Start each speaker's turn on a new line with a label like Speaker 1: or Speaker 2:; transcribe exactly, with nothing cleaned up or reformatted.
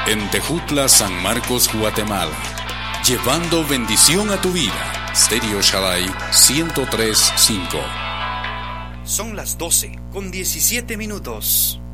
Speaker 1: En Tejutla, San Marcos, Guatemala. Llevando bendición a tu vida. Stereo Shaddai ciento tres punto cinco.
Speaker 2: Son las doce con diecisiete minutos.